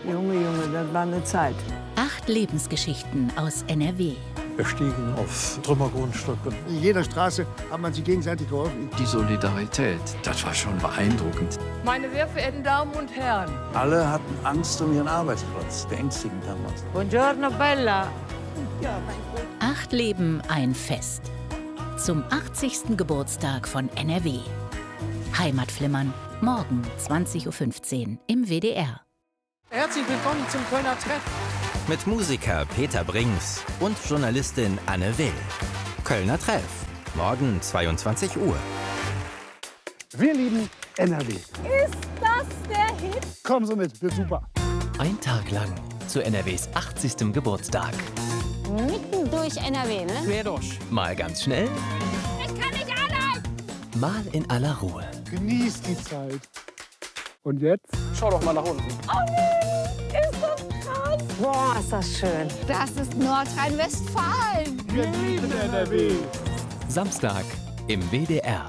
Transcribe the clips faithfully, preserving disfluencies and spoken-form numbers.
Junge, Junge, das war eine Zeit. Acht Lebensgeschichten aus N R W. Wir stiegen auf Trümmergrundstücke. In jeder Straße hat man sich gegenseitig geholfen. Die Solidarität, das war schon beeindruckend. Meine sehr verehrten Damen und Herren. Alle hatten Angst um ihren Arbeitsplatz. Beängstigend damals. Buongiorno, Bella. Acht Leben, ein Fest. Zum achtzigsten Geburtstag von N R W. Heimatflimmern, morgen zwanzig Uhr fünfzehn im W D R. Herzlich willkommen zum Kölner Treff. Mit Musiker Peter Brings und Journalistin Anne Will. Kölner Treff, morgen zweiundzwanzig Uhr. Wir lieben N R W. Ist das der Hit? Kommen Sie mit, wird super. Ein Tag lang zu N R Ws achtzigstem Geburtstag. Mitten durch N R W, ne? Quer durch. Mal ganz schnell. Ich kann nicht allein! Mal in aller Ruhe. Genießt die Zeit. Und jetzt? Schau doch mal nach unten. Oh nee, ist das krass. Boah, ist das schön. Das ist Nordrhein-Westfalen. Wir lieben N R W. Samstag im W D R.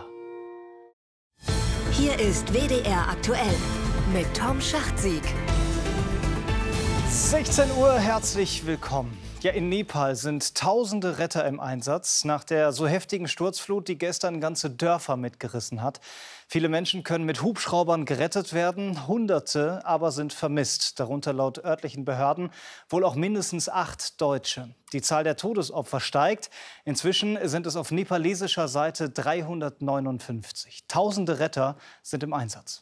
Hier ist W D R aktuell mit Tom Schachtsieg. sechzehn Uhr, herzlich willkommen. Ja, in Nepal sind tausende Retter im Einsatz nach der so heftigen Sturzflut, die gestern ganze Dörfer mitgerissen hat. Viele Menschen können mit Hubschraubern gerettet werden, Hunderte aber sind vermisst, darunter laut örtlichen Behörden wohl auch mindestens acht Deutsche. Die Zahl der Todesopfer steigt. Inzwischen sind es auf nepalesischer Seite dreihundertneunundfünfzig. Tausende Retter sind im Einsatz.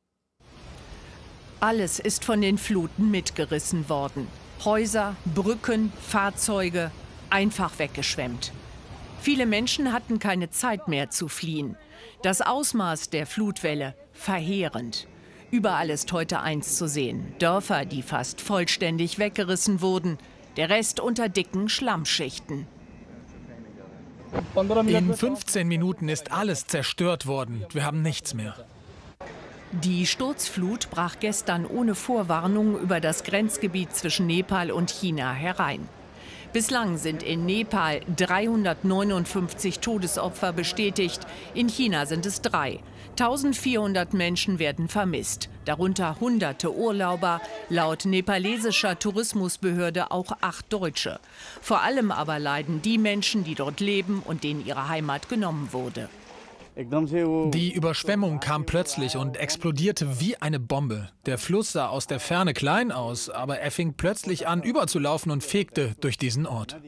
Alles ist von den Fluten mitgerissen worden. Häuser, Brücken, Fahrzeuge, einfach weggeschwemmt. Viele Menschen hatten keine Zeit mehr zu fliehen. Das Ausmaß der Flutwelle verheerend. Überall ist heute eins zu sehen: Dörfer, die fast vollständig weggerissen wurden. Der Rest unter dicken Schlammschichten. In fünfzehn Minuten ist alles zerstört worden. Wir haben nichts mehr. Die Sturzflut brach gestern ohne Vorwarnung über das Grenzgebiet zwischen Nepal und China herein. Bislang sind in Nepal dreihundertneunundfünfzig Todesopfer bestätigt, in China sind es drei. eintausendvierhundert Menschen werden vermisst, darunter hunderte Urlauber, laut nepalesischer Tourismusbehörde auch acht Deutsche. Vor allem aber leiden die Menschen, die dort leben und denen ihre Heimat genommen wurde. Die Überschwemmung kam plötzlich und explodierte wie eine Bombe. Der Fluss sah aus der Ferne klein aus, aber er fing plötzlich an überzulaufen und fegte durch diesen Ort.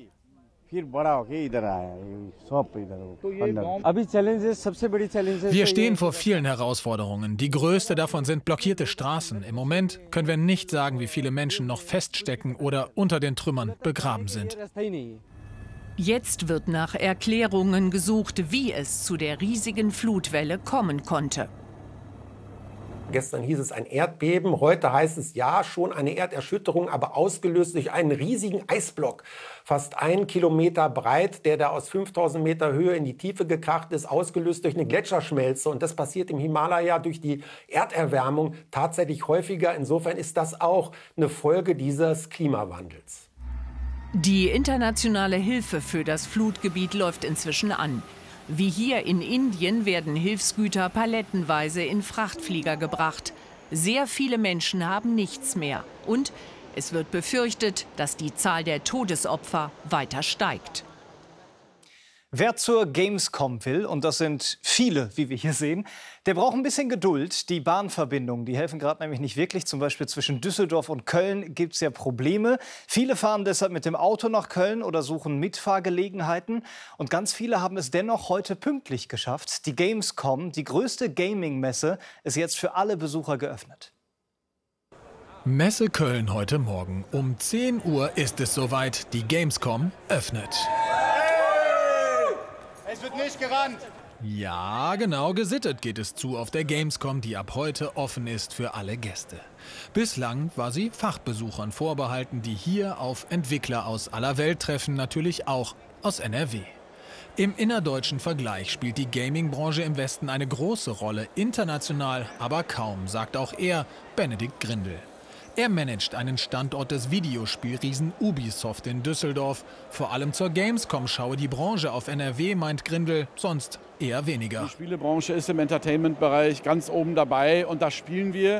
Wir stehen vor vielen Herausforderungen. Die größte davon sind blockierte Straßen. Im Moment können wir nicht sagen, wie viele Menschen noch feststecken oder unter den Trümmern begraben sind. Jetzt wird nach Erklärungen gesucht, wie es zu der riesigen Flutwelle kommen konnte. Gestern hieß es ein Erdbeben, heute heißt es ja schon eine Erderschütterung, aber ausgelöst durch einen riesigen Eisblock, fast einen Kilometer breit, der da aus fünftausend Meter Höhe in die Tiefe gekracht ist, ausgelöst durch eine Gletscherschmelze. Und das passiert im Himalaya durch die Erderwärmung tatsächlich häufiger. Insofern ist das auch eine Folge dieses Klimawandels. Die internationale Hilfe für das Flutgebiet läuft inzwischen an. Wie hier in Indien werden Hilfsgüter palettenweise in Frachtflieger gebracht. Sehr viele Menschen haben nichts mehr. Und es wird befürchtet, dass die Zahl der Todesopfer weiter steigt. Wer zur Gamescom will, und das sind viele, wie wir hier sehen, der braucht ein bisschen Geduld. Die Bahnverbindungen, die helfen gerade nämlich nicht wirklich. Zum Beispiel zwischen Düsseldorf und Köln gibt es ja Probleme. Viele fahren deshalb mit dem Auto nach Köln oder suchen Mitfahrgelegenheiten. Und ganz viele haben es dennoch heute pünktlich geschafft. Die Gamescom, die größte Gaming-Messe, ist jetzt für alle Besucher geöffnet. Messe Köln heute Morgen. Um zehn Uhr ist es soweit. Die Gamescom öffnet. Es wird nicht gerannt. Ja, genau, gesittet geht es zu auf der Gamescom, die ab heute offen ist für alle Gäste. Bislang war sie Fachbesuchern vorbehalten, die hier auf Entwickler aus aller Welt treffen, natürlich auch aus N R W. Im innerdeutschen Vergleich spielt die Gaming-Branche im Westen eine große Rolle, international aber kaum, sagt auch er, Benedikt Grindel. Er managt einen Standort des Videospielriesen Ubisoft in Düsseldorf. Vor allem zur Gamescom schaue die Branche auf N R W, meint Grindel, sonst eher weniger. Die Spielebranche ist im Entertainment-Bereich ganz oben dabei und da spielen wir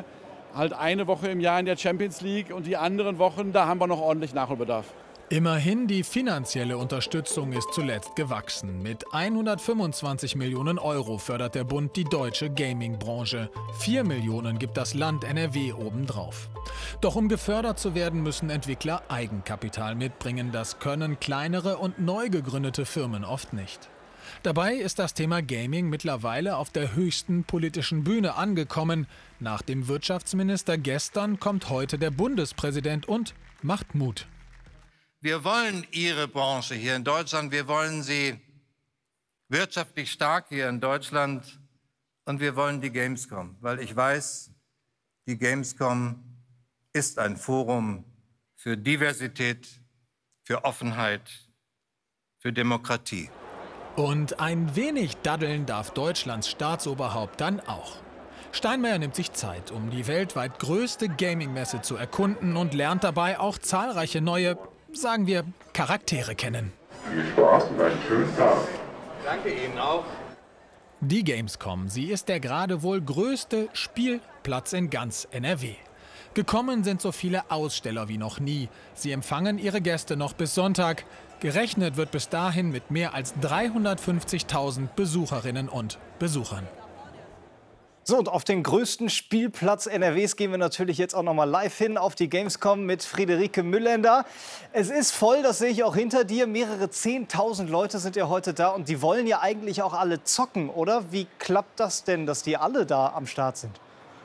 halt eine Woche im Jahr in der Champions League und die anderen Wochen, da haben wir noch ordentlich Nachholbedarf. Immerhin, die finanzielle Unterstützung ist zuletzt gewachsen. Mit hundertfünfundzwanzig Millionen Euro fördert der Bund die deutsche Gaming-Branche. Vier Millionen gibt das Land N R W obendrauf. Doch um gefördert zu werden, müssen Entwickler Eigenkapital mitbringen. Das können kleinere und neu gegründete Firmen oft nicht. Dabei ist das Thema Gaming mittlerweile auf der höchsten politischen Bühne angekommen. Nach dem Wirtschaftsminister gestern kommt heute der Bundespräsident und macht Mut. Wir wollen Ihre Branche hier in Deutschland, wir wollen sie wirtschaftlich stark hier in Deutschland und wir wollen die Gamescom, weil ich weiß, die Gamescom ist ein Forum für Diversität, für Offenheit, für Demokratie. Und ein wenig daddeln darf Deutschlands Staatsoberhaupt dann auch. Steinmeier nimmt sich Zeit, um die weltweit größte Gaming-Messe zu erkunden und lernt dabei auch zahlreiche neue, sagen wir, Charaktere kennen. Viel Spaß und einen schönen Tag. Danke Ihnen auch. Die Gamescom, sie ist der gerade wohl größte Spielplatz in ganz N R W. Gekommen sind so viele Aussteller wie noch nie. Sie empfangen ihre Gäste noch bis Sonntag. Gerechnet wird bis dahin mit mehr als dreihundertfünfzigtausend Besucherinnen und Besuchern. So, und auf den größten Spielplatz N R Ws gehen wir natürlich jetzt auch noch mal live hin auf die Gamescom mit Friederike Müllender. Es ist voll, das sehe ich auch hinter dir. Mehrere zehntausend Leute sind ja heute da und die wollen ja eigentlich auch alle zocken, oder? Wie klappt das denn, dass die alle da am Start sind?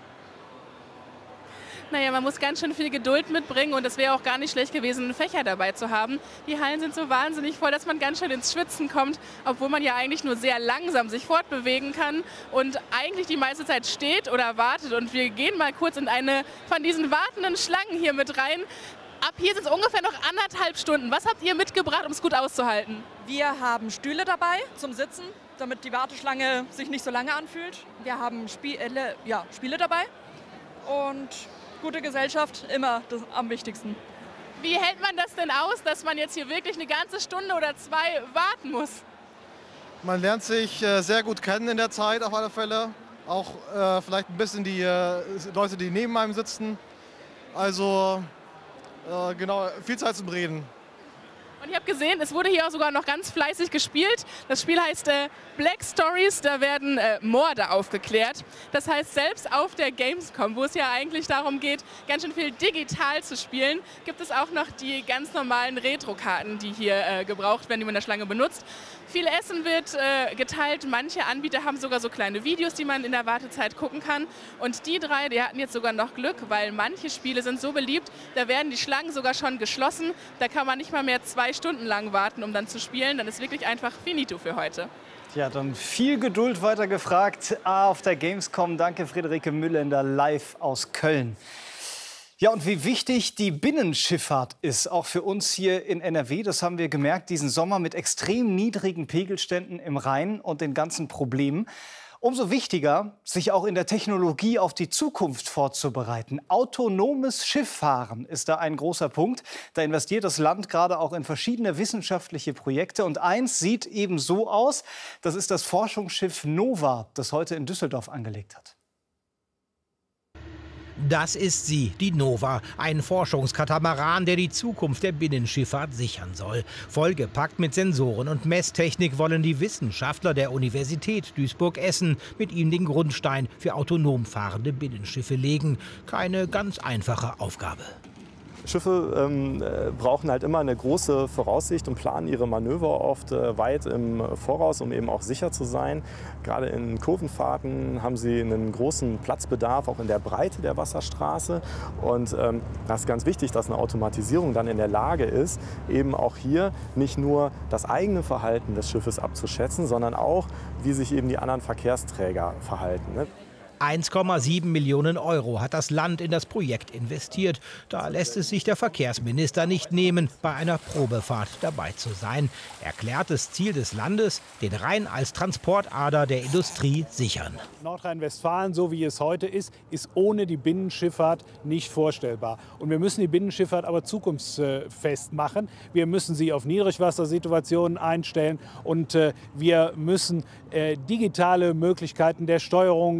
Naja, man muss ganz schön viel Geduld mitbringen und es wäre auch gar nicht schlecht gewesen, einen Fächer dabei zu haben. Die Hallen sind so wahnsinnig voll, dass man ganz schön ins Schwitzen kommt, obwohl man ja eigentlich nur sehr langsam sich fortbewegen kann und eigentlich die meiste Zeit steht oder wartet. Und wir gehen mal kurz in eine von diesen wartenden Schlangen hier mit rein. Ab hier sind es ungefähr noch anderthalb Stunden. Was habt ihr mitgebracht, um es gut auszuhalten? Wir haben Stühle dabei zum Sitzen, damit die Warteschlange sich nicht so lange anfühlt. Wir haben Spiele, ja, Spiele dabei und gute Gesellschaft, immer das am wichtigsten. Wie hält man das denn aus, dass man jetzt hier wirklich eine ganze Stunde oder zwei warten muss? Man lernt sich äh, sehr gut kennen in der Zeit auf alle Fälle. Auch äh, vielleicht ein bisschen die äh, Leute, die neben einem sitzen. Also äh, genau, viel Zeit zum Reden. Und ich habe gesehen, es wurde hier auch sogar noch ganz fleißig gespielt. Das Spiel heißt äh, Black Stories, da werden äh, Morde aufgeklärt. Das heißt, selbst auf der Gamescom, wo es ja eigentlich darum geht, ganz schön viel digital zu spielen, gibt es auch noch die ganz normalen Retro-Karten, die hier äh, gebraucht werden, die man in der Schlange benutzt. Viel Essen wird äh, geteilt, manche Anbieter haben sogar so kleine Videos, die man in der Wartezeit gucken kann. Und die drei, die hatten jetzt sogar noch Glück, weil manche Spiele sind so beliebt, da werden die Schlangen sogar schon geschlossen. Da kann man nicht mal mehr zwei Stunden lang warten, um dann zu spielen. Dann ist wirklich einfach finito für heute. Ja, dann viel Geduld weiter gefragt auf der Gamescom. Danke, Friederike Müllender, live aus Köln. Ja, und wie wichtig die Binnenschifffahrt ist, auch für uns hier in N R W. Das haben wir gemerkt diesen Sommer mit extrem niedrigen Pegelständen im Rhein und den ganzen Problemen. Umso wichtiger, sich auch in der Technologie auf die Zukunft vorzubereiten. Autonomes Schifffahren ist da ein großer Punkt. Da investiert das Land gerade auch in verschiedene wissenschaftliche Projekte. Und eins sieht eben so aus, das ist das Forschungsschiff Nova, das heute in Düsseldorf angelegt hat. Das ist sie, die Nova, ein Forschungskatamaran, der die Zukunft der Binnenschifffahrt sichern soll. Vollgepackt mit Sensoren und Messtechnik wollen die Wissenschaftler der Universität Duisburg-Essen mit ihm den Grundstein für autonom fahrende Binnenschiffe legen. Keine ganz einfache Aufgabe. Schiffe ähm, brauchen halt immer eine große Voraussicht und planen ihre Manöver oft äh, weit im Voraus, um eben auch sicher zu sein. Gerade in Kurvenfahrten haben sie einen großen Platzbedarf, auch in der Breite der Wasserstraße. Und ähm, das ist ganz wichtig, dass eine Automatisierung dann in der Lage ist, eben auch hier nicht nur das eigene Verhalten des Schiffes abzuschätzen, sondern auch, wie sich eben die anderen Verkehrsträger verhalten, ne? eins Komma sieben Millionen Euro hat das Land in das Projekt investiert. Da lässt es sich der Verkehrsminister nicht nehmen, bei einer Probefahrt dabei zu sein. Erklärtes Ziel des Landes, den Rhein als Transportader der Industrie sichern. Nordrhein-Westfalen, so wie es heute ist, ist ohne die Binnenschifffahrt nicht vorstellbar. Und wir müssen die Binnenschifffahrt aber zukunftsfest machen. Wir müssen sie auf Niedrigwassersituationen einstellen und äh, wir müssen äh, digitale Möglichkeiten der Steuerung äh,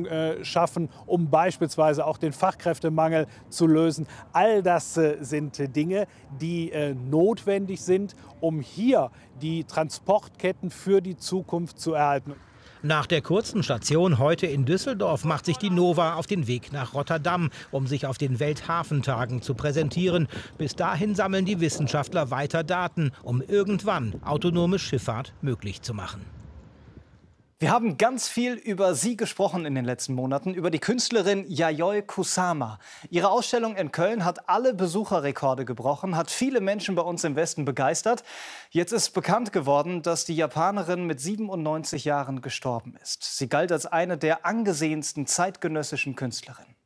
äh, schaffen, um beispielsweise auch den Fachkräftemangel zu lösen. All das äh, sind äh, Dinge, die äh, notwendig sind, um hier die Transportketten für die Zukunft zu erhalten. Nach der kurzen Station heute in Düsseldorf macht sich die Nova auf den Weg nach Rotterdam, um sich auf den Welthafentagen zu präsentieren. Bis dahin sammeln die Wissenschaftler weiter Daten, um irgendwann autonome Schifffahrt möglich zu machen. Wir haben ganz viel über sie gesprochen in den letzten Monaten, über die Künstlerin Yayoi Kusama. Ihre Ausstellung in Köln hat alle Besucherrekorde gebrochen, hat viele Menschen bei uns im Westen begeistert. Jetzt ist bekannt geworden, dass die Japanerin mit siebenundneunzig Jahren gestorben ist. Sie galt als eine der angesehensten zeitgenössischen Künstlerinnen.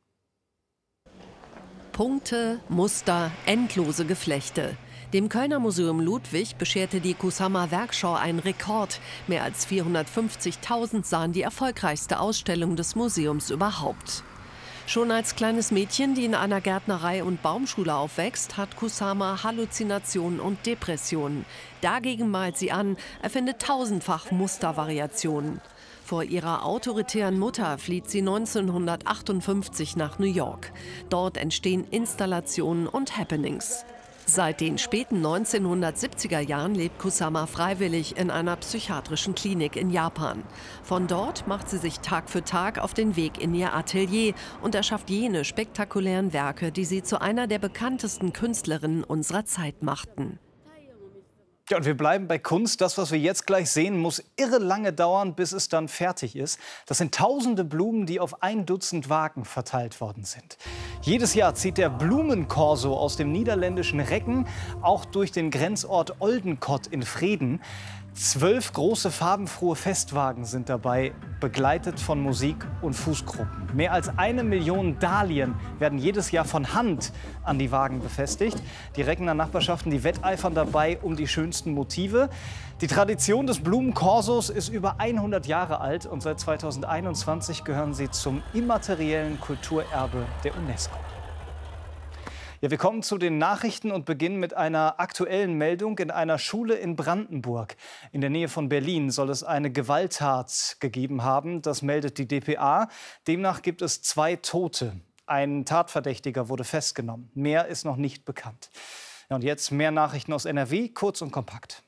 Punkte, Muster, endlose Geflechte. Dem Kölner Museum Ludwig bescherte die Kusama-Werkschau einen Rekord. Mehr als vierhundertfünfzigtausend sahen die erfolgreichste Ausstellung des Museums überhaupt. Schon als kleines Mädchen, die in einer Gärtnerei und Baumschule aufwächst, hat Kusama Halluzinationen und Depressionen. Dagegen malt sie an, erfindet tausendfach Mustervariationen. Vor ihrer autoritären Mutter flieht sie neunzehnhundertachtundfünfzig nach New York. Dort entstehen Installationen und Happenings. Seit den späten neunzehnhundertsiebziger Jahren lebt Kusama freiwillig in einer psychiatrischen Klinik in Japan. Von dort macht sie sich Tag für Tag auf den Weg in ihr Atelier und erschafft jene spektakulären Werke, die sie zu einer der bekanntesten Künstlerinnen unserer Zeit machten. Ja, und wir bleiben bei Kunst. Das, was wir jetzt gleich sehen, muss irre lange dauern, bis es dann fertig ist. Das sind tausende Blumen, die auf ein Dutzend Wagen verteilt worden sind. Jedes Jahr zieht der Blumenkorso aus dem niederländischen Recken auch durch den Grenzort Oldenkot in Vreden. Zwölf große farbenfrohe Festwagen sind dabei, begleitet von Musik und Fußgruppen. Mehr als eine Million Dahlien werden jedes Jahr von Hand an die Wagen befestigt. Die Reckener Nachbarschaften, die wetteifern dabei um die schönsten Motive. Die Tradition des Blumenkorsos ist über hundert Jahre alt und seit zweitausendeinundzwanzig gehören sie zum immateriellen Kulturerbe der UNESCO. Ja, wir kommen zu den Nachrichten und beginnen mit einer aktuellen Meldung. In einer Schule in Brandenburg, in der Nähe von Berlin, soll es eine Gewalttat gegeben haben. Das meldet die d p a. Demnach gibt es zwei Tote. Ein Tatverdächtiger wurde festgenommen. Mehr ist noch nicht bekannt. Ja, und jetzt mehr Nachrichten aus N R W, kurz und kompakt.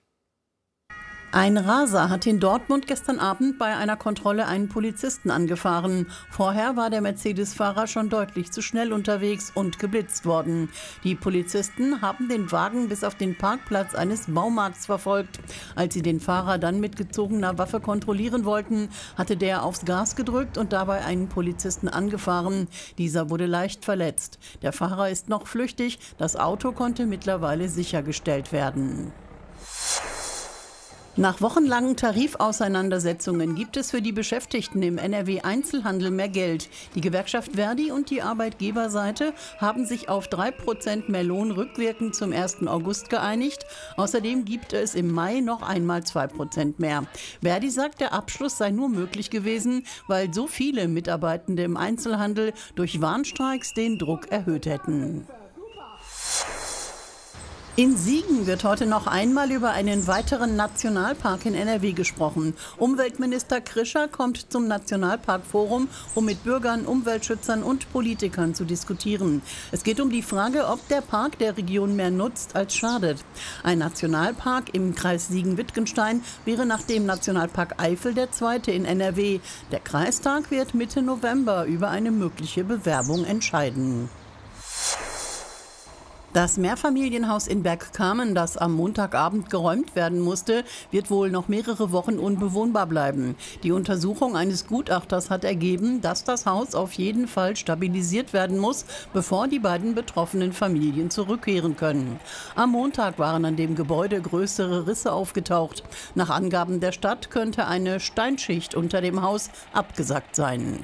Ein Raser hat in Dortmund gestern Abend bei einer Kontrolle einen Polizisten angefahren. Vorher war der Mercedes-Fahrer schon deutlich zu schnell unterwegs und geblitzt worden. Die Polizisten haben den Wagen bis auf den Parkplatz eines Baumarkts verfolgt. Als sie den Fahrer dann mit gezogener Waffe kontrollieren wollten, hatte der aufs Gas gedrückt und dabei einen Polizisten angefahren. Dieser wurde leicht verletzt. Der Fahrer ist noch flüchtig. Das Auto konnte mittlerweile sichergestellt werden. Nach wochenlangen Tarifauseinandersetzungen gibt es für die Beschäftigten im N R W-Einzelhandel mehr Geld. Die Gewerkschaft Verdi und die Arbeitgeberseite haben sich auf drei Prozent mehr Lohn rückwirkend zum ersten August geeinigt. Außerdem gibt es im Mai noch einmal zwei Prozent mehr. Verdi sagt, der Abschluss sei nur möglich gewesen, weil so viele Mitarbeitende im Einzelhandel durch Warnstreiks den Druck erhöht hätten. In Siegen wird heute noch einmal über einen weiteren Nationalpark in N R W gesprochen. Umweltminister Krischer kommt zum Nationalparkforum, um mit Bürgern, Umweltschützern und Politikern zu diskutieren. Es geht um die Frage, ob der Park der Region mehr nutzt als schadet. Ein Nationalpark im Kreis Siegen-Wittgenstein wäre nach dem Nationalpark Eifel der zweite in N R W. Der Kreistag wird Mitte November über eine mögliche Bewerbung entscheiden. Das Mehrfamilienhaus in Bergkamen, das am Montagabend geräumt werden musste, wird wohl noch mehrere Wochen unbewohnbar bleiben. Die Untersuchung eines Gutachters hat ergeben, dass das Haus auf jeden Fall stabilisiert werden muss, bevor die beiden betroffenen Familien zurückkehren können. Am Montag waren an dem Gebäude größere Risse aufgetaucht. Nach Angaben der Stadt könnte eine Steinschicht unter dem Haus abgesackt sein.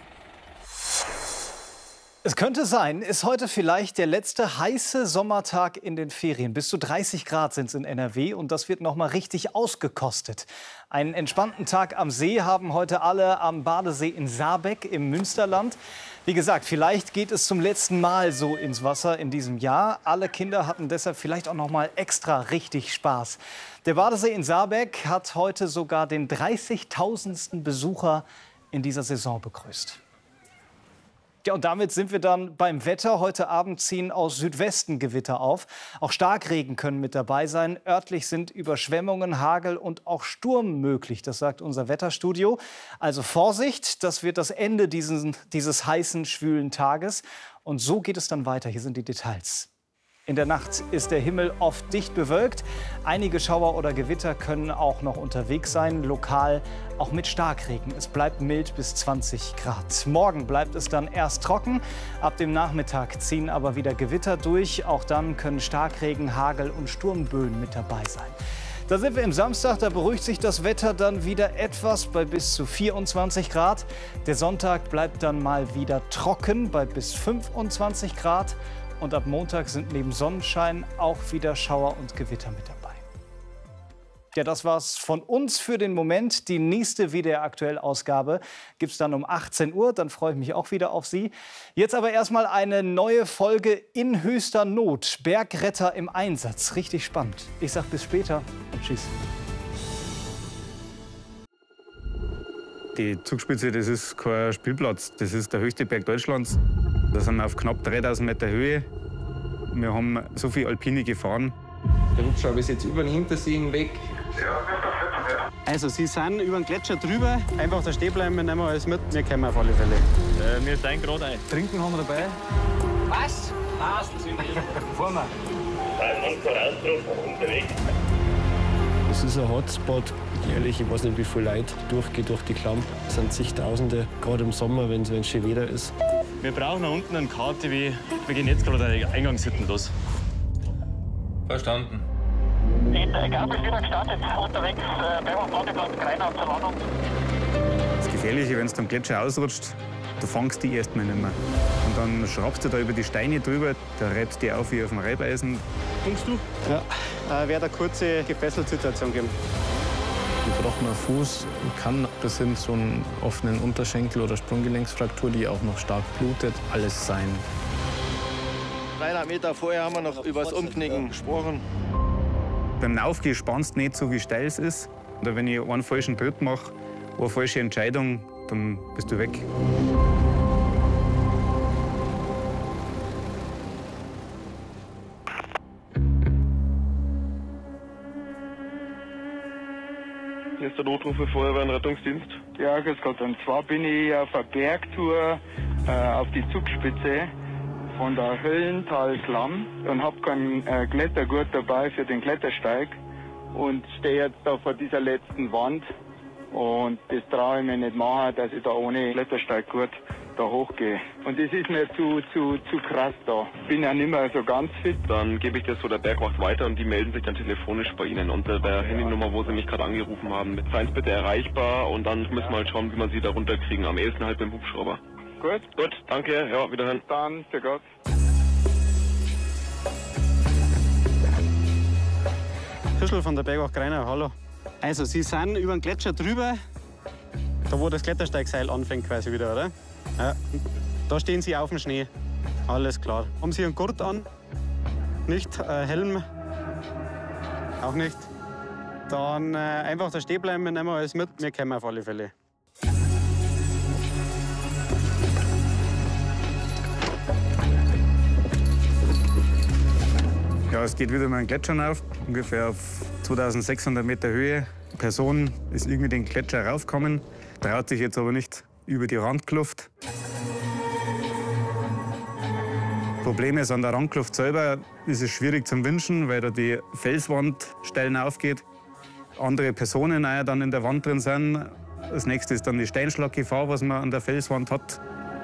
Es könnte sein, ist heute vielleicht der letzte heiße Sommertag in den Ferien. Bis zu dreißig Grad sind es in N R W und das wird noch mal richtig ausgekostet. Einen entspannten Tag am See haben heute alle am Badesee in Saarbeck im Münsterland. Wie gesagt, vielleicht geht es zum letzten Mal so ins Wasser in diesem Jahr. Alle Kinder hatten deshalb vielleicht auch noch mal extra richtig Spaß. Der Badesee in Saarbeck hat heute sogar den dreißigtausendsten Besucher in dieser Saison begrüßt. Ja, und damit sind wir dann beim Wetter. Heute Abend ziehen aus Südwesten Gewitter auf. Auch Starkregen können mit dabei sein. Örtlich sind Überschwemmungen, Hagel und auch Sturm möglich. Das sagt unser Wetterstudio. Also Vorsicht, das wird das Ende dieses, dieses heißen, schwülen Tages. Und so geht es dann weiter. Hier sind die Details. In der Nacht ist der Himmel oft dicht bewölkt. Einige Schauer oder Gewitter können auch noch unterwegs sein, lokal auch mit Starkregen. Es bleibt mild bis zwanzig Grad. Morgen bleibt es dann erst trocken. Ab dem Nachmittag ziehen aber wieder Gewitter durch. Auch dann können Starkregen, Hagel und Sturmböen mit dabei sein. Da sind wir im Samstag, da beruhigt sich das Wetter dann wieder etwas bei bis zu vierundzwanzig Grad. Der Sonntag bleibt dann mal wieder trocken bei bis fünfundzwanzig Grad. Und ab Montag sind neben Sonnenschein auch wieder Schauer und Gewitter mit dabei. Ja, das war's von uns für den Moment. Die nächste W D R-Aktuell-Ausgabe gibt es dann um achtzehn Uhr. Dann freue ich mich auch wieder auf Sie. Jetzt aber erstmal eine neue Folge in höchster Not. Bergretter im Einsatz. Richtig spannend. Ich sag bis später und tschüss. Die Zugspitze, das ist kein Spielplatz. Das ist der höchste Berg Deutschlands. Da sind wir auf knapp dreitausend Meter Höhe. Wir haben so viel Alpine gefahren. Der Hubschrauber ist jetzt über den Hintersee hinweg. Also, Sie sind über den Gletscher drüber. Einfach da stehen bleiben, wir nehmen alles mit. Wir kommen auf alle Fälle. Äh, wir steigen gerade ein. Trinken haben wir dabei. Was? Was? Fahren wir. Ein Vorausdruck unterwegs. Es ist ein Hotspot. Jährlich, ich weiß nicht, wie viel Leute durchgehen durch die Klamm. Es sind zigtausende, gerade im Sommer, wenn es schön Wetter ist. Wir brauchen da unten einen K T W. Wir gehen jetzt gerade die Eingangshütten los. Verstanden. Der Gabel ist wieder gestartet, unterwegs, äh, beim Partyplatz Greinau zur Landung. Das Gefährliche, wenn du am Gletscher ausrutscht, du fangst die erstmal nicht mehr. Und dann schraubst du da über die Steine drüber, da reibst du die auf wie auf dem Reibeisen. Kommst du? Ja, äh, wird eine kurze Gefesselt-Situation geben. Gebrochener Fuß kann bis hin zu einem offenen Unterschenkel- oder Sprunggelenksfraktur, die auch noch stark blutet, alles sein. dreihundert Meter vorher haben wir noch über das Umknicken gesprochen. Beim Aufgehen spannst du nicht so, wie steil es ist. Oder wenn ich einen falschen Tritt mache, eine falsche Entscheidung, dann bist du weg. Hier ist der Notruf für Feuerwehr und Rettungsdienst. Ja, grüß Gott. Und zwar bin ich auf einer Bergtour äh, auf die Zugspitze von der Höllental-Klamm und habe keinen äh, Klettergurt dabei für den Klettersteig und stehe jetzt da vor dieser letzten Wand. Und das traue ich mir nicht machen, dass ich da ohne Klettersteiggurt da hochgehe. Und das ist mir zu, zu, zu krass da. Bin ja nicht mehr so ganz fit. Dann gebe ich das so der Bergwacht weiter und die melden sich dann telefonisch bei Ihnen unter der Handynummer, wo Sie mich gerade angerufen haben. Seien Sie bitte erreichbar und dann müssen wir halt schauen, wie wir Sie da runterkriegen. Am ehesten halt mit dem Hubschrauber. Gut. Gut, danke. Ja, wiederhören. Dann, für Gott. Fischl von der Bergwacht Greinau, hallo. Also, Sie sind über den Gletscher drüber, da wo das Klettersteigseil anfängt quasi wieder, oder? Ja. Da stehen Sie auf dem Schnee. Alles klar. Haben Sie einen Gurt an? Nicht? Äh, Helm? Auch nicht? Dann äh, einfach da stehen bleiben, wir nehmen alles mit, wir kommen auf alle Fälle. Ja, es geht wieder mal einen Gletscher auf, ungefähr auf zweitausendsechshundert Meter Höhe. Die Person ist irgendwie den Gletscher raufgekommen, traut sich jetzt aber nicht über die Randkluft. Problem ist, an der Randkluft selber ist es schwierig zum Winschen, weil da die Felswand steil aufgeht. Andere Personen auch dann in der Wand drin sind. Das nächste ist dann die Steinschlaggefahr, was man an der Felswand hat.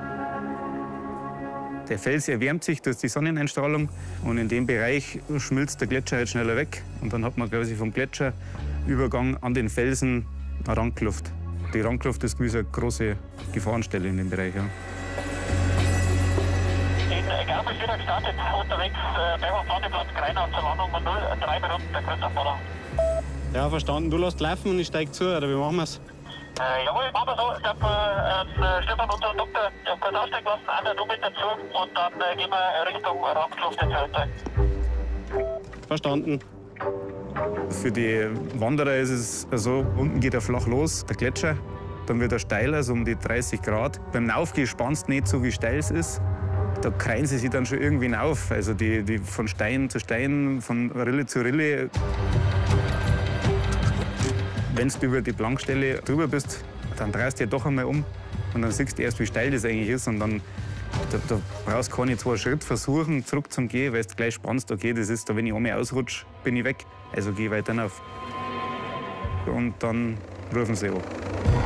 Der Fels erwärmt sich durch die Sonneneinstrahlung und in dem Bereich schmilzt der Gletscher halt schneller weg. Und dann hat man quasi vom Gletscherübergang an den Felsen eine Randkluft. Die Randkluft ist gewiss eine große Gefahrenstelle in dem Bereich. Ja. Den Gabel ist wieder gestartet, unterwegs äh, beim Partyplatz Greinau zur Landung und null, drei Minuten der Größenabfahrer. Ja, verstanden. Du lässt laufen und ich steig zu, oder wie machen wir's? Äh, jawohl, machen wir so. Ich hab äh, Stefan, unseren Doktor, ich hab kurz aussteigen lassen, Anna, du mit dazu und dann äh, gehen wir Richtung Randkluft ins Höllental. Verstanden. Für die Wanderer ist es so, unten geht er flach los, der Gletscher. Dann wird er steiler, so um die dreißig Grad. Beim Aufgehen spannst nicht so, wie steil es ist. Da kreien sie sich dann schon irgendwie auf. Also die, die von Stein zu Stein, von Rille zu Rille. Wenn du über die Blankstelle drüber bist, dann drehst du ja doch einmal um. Und dann siehst du erst, wie steil das eigentlich ist. Und dann da, da brauchst du keine zwei Schritte versuchen, zurück zum Gehen, weil du gleich spannst, okay, das ist da, wenn ich einmal ausrutsche, bin ich weg. Also geh weiter auf. Und dann rufen sie an.